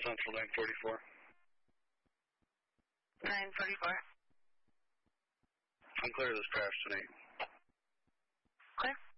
Central 944. 944. I'm clear of this crash tonight. Clear.